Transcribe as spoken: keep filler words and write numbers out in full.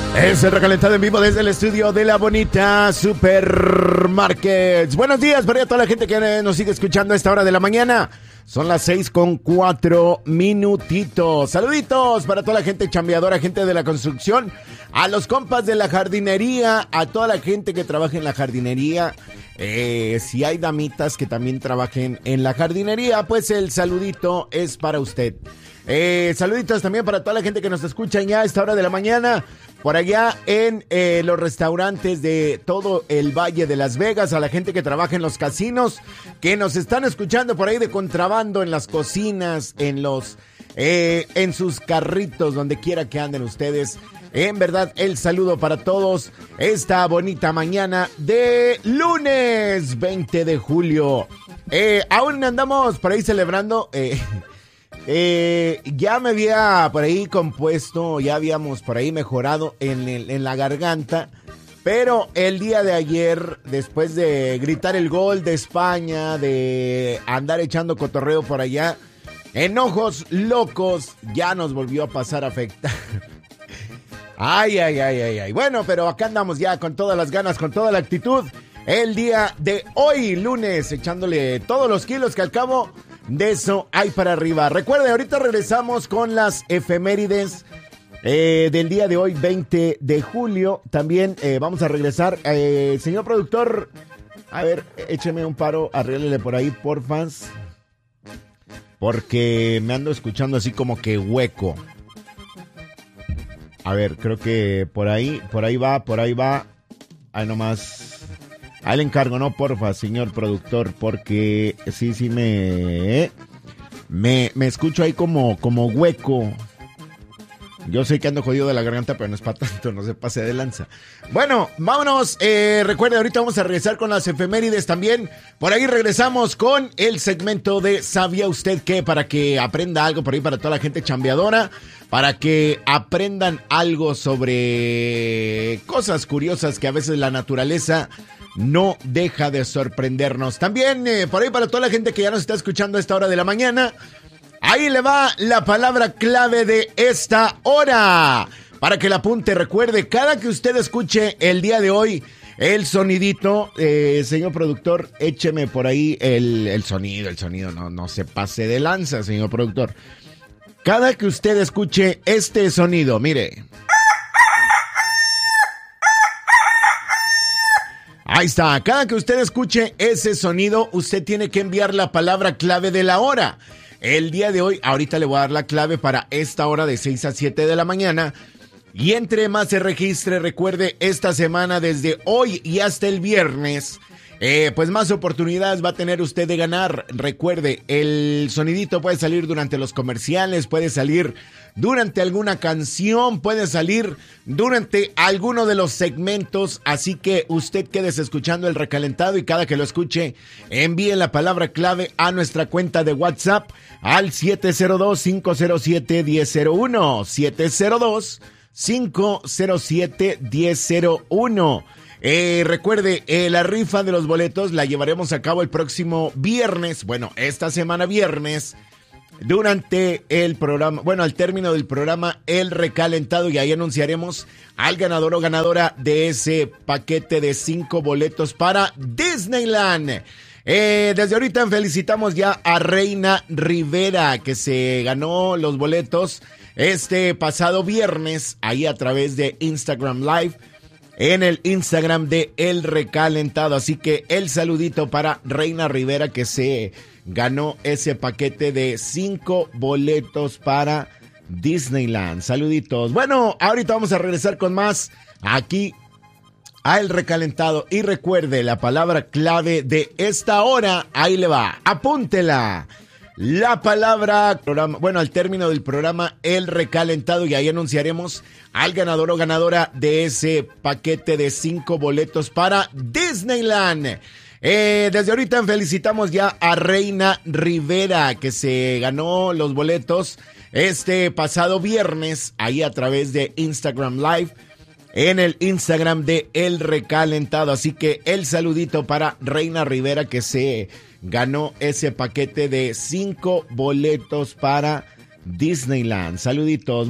Es el recalentado en vivo desde el estudio de La Bonita Supermarkets. Buenos días para toda la gente que nos sigue escuchando a esta hora de la mañana. Son las seis con cuatro minutitos. Saluditos para toda la gente chambeadora, gente de la construcción, a los compas de la jardinería, a toda la gente que trabaja en la jardinería. Eh, si hay damitas que también trabajen en la jardinería, pues el saludito es para usted. Eh, saluditos también para toda la gente que nos escucha ya a esta hora de la mañana, por allá en eh, los restaurantes de todo el Valle de Las Vegas, a la gente que trabaja en los casinos, que nos están escuchando por ahí de contrabando, en las cocinas, en los, eh, en sus carritos, donde quiera que anden ustedes. En verdad, el saludo para todos esta bonita mañana de lunes veinte de julio. Eh, aún andamos por ahí celebrando... Eh, Eh, ya me había por ahí compuesto, ya habíamos por ahí mejorado en, el, en la garganta, pero el día de ayer, después de gritar el gol de España, de andar echando cotorreo por allá, enojos locos, ya nos volvió a pasar a afectar. Ay, ay, ay, ay, ay. Bueno, pero acá andamos ya con todas las ganas, con toda la actitud. El día de hoy, lunes, echándole todos los kilos que al cabo... de eso hay para arriba. Recuerde, ahorita regresamos con las efemérides eh, del día de hoy, veinte de julio. También eh, vamos a regresar. Eh, señor productor, a ver, écheme un paro, arréglele por ahí, porfas. Porque me ando escuchando así como que hueco. A ver, creo que por ahí, por ahí va, por ahí va. Ahí nomás... Ahí le encargo, no, porfa, señor productor, porque sí, sí me, me, me escucho ahí como, como hueco. Yo sé que ando jodido de la garganta, pero no es para tanto, no se pase de lanza. Bueno, vámonos, eh, recuerde, ahorita vamos a regresar con las efemérides también. Por ahí regresamos con el segmento de ¿sabía usted qué? Para que aprenda algo por ahí para toda la gente chambeadora, para que aprendan algo sobre cosas curiosas que a veces la naturaleza... no deja de sorprendernos. También eh, por ahí para toda la gente que ya nos está escuchando a esta hora de la mañana, ahí le va la palabra clave de esta hora. Para que la apunte, recuerde, cada que usted escuche el día de hoy el sonidito, eh, señor productor, écheme por ahí el, el sonido, el sonido, no, no se pase de lanza, señor productor. Cada que usted escuche este sonido, mire... Ahí está, cada que usted escuche ese sonido, usted tiene que enviar la palabra clave de la hora. El día de hoy, ahorita le voy a dar la clave para esta hora de seis a siete de la mañana. Y entre más se registre, recuerde, esta semana desde hoy y hasta el viernes, eh, pues más oportunidades va a tener usted de ganar. Recuerde, el sonidito puede salir durante los comerciales, puede salir durante alguna canción, puede salir durante alguno de los segmentos, así que usted quédese escuchando el recalentado y cada que lo escuche, envíe la palabra clave a nuestra cuenta de WhatsApp al siete cero dos, cinco cero siete, uno cero cero uno, siete cero dos, cinco cero siete, uno cero cero uno. Eh, recuerde, eh, la rifa de los boletos la llevaremos a cabo el próximo viernes, bueno, esta semana viernes, durante el programa, bueno, al término del programa El Recalentado, y ahí anunciaremos al ganador o ganadora de ese paquete de cinco boletos para Disneyland. Eh, desde ahorita felicitamos ya a Reina Rivera, que se ganó los boletos este pasado viernes, ahí a través de Instagram Live, en el Instagram de El Recalentado. Así que el saludito para Reina Rivera, que se ganó ese paquete de cinco boletos para Disneyland. Saluditos. Bueno, ahorita vamos a regresar con más aquí a El Recalentado. Y recuerde, la palabra clave de esta hora, ahí le va, apúntela. La palabra, programa, bueno, al término del programa El Recalentado, y ahí anunciaremos al ganador o ganadora de ese paquete de cinco boletos para Disneyland. Eh, desde ahorita felicitamos ya a Reina Rivera, que se ganó los boletos este pasado viernes, ahí a través de Instagram Live, en el Instagram de El Recalentado. Así que el saludito para Reina Rivera, que se ganó ese paquete de cinco boletos para Disneyland. Saluditos.